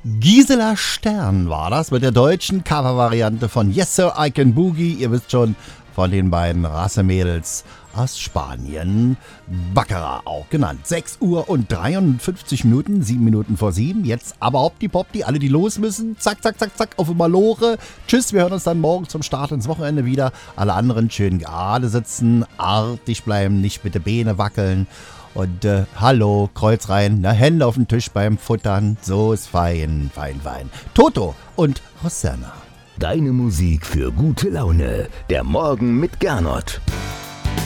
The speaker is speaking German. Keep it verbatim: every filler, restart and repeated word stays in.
Gisela Stern war das mit der deutschen Covervariante von Yes Sir I Can Boogie. Ihr wisst schon, von den beiden Rassemädels aus Spanien. Baccarat auch genannt. sechs Uhr und dreiundfünfzig Minuten, sieben Minuten vor sieben. Jetzt aber hoppdi-poppdi, alle die los müssen. Zack, zack, zack, zack, auf Malore. Tschüss, wir hören uns dann morgen zum Start ins Wochenende wieder. Alle anderen schön gerade sitzen, artig bleiben, nicht mit den Beine wackeln. Und äh, hallo, Kreuz rein, na, Hände auf den Tisch beim Futtern. So ist fein, fein, fein. Toto und Rosanna. Deine Musik für gute Laune. Der Morgen mit Gernot.